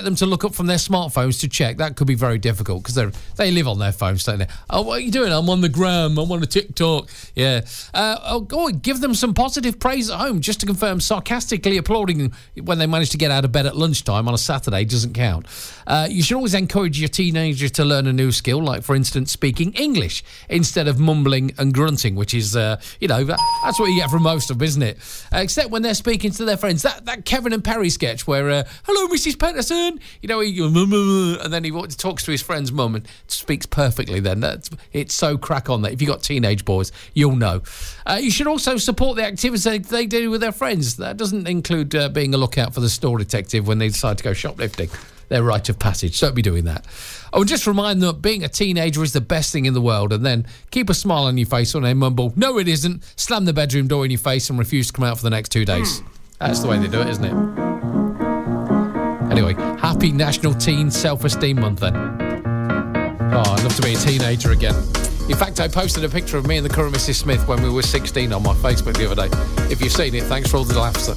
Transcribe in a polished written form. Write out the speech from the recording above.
them to look up from their smartphones to check, that could be very difficult because they live on their phones, don't they? Oh, what are you doing? I'm on the gram. I'm on a TikTok. Yeah. Give them some positive praise at home just to confirm sarcastically applauding when they manage to get out of bed at lunchtime on a Saturday doesn't count. You should always encourage your teenager to learn a new skill, like, for instance, speaking English instead of mumbling and grunting, which is, that's what you get from most of them, isn't it? Except when they're speaking to their friends. That Kevin and Perry sketch where, hello, Mrs. Patterson, he and then he talks to his friend's mum and speaks perfectly then. It's so crack on that if you've got teenage boys, you'll know. You should also support the activities they do with their friends. That doesn't include being a lookout for the store detective when they decide to go shoplifting. Their rite of passage. Don't be doing that. I would just remind them that being a teenager is the best thing in the world, and then keep a smile on your face when they mumble, no it isn't, slam the bedroom door in your face and refuse to come out for the next 2 days. That's the way they do it, isn't it? Anyway, happy National Teen Self-Esteem Month then. Oh, I'd love to be a teenager again. In fact, I posted a picture of me and the current Mrs. Smith when we were 16 on my Facebook the other day. If you've seen it, thanks for all the laughs.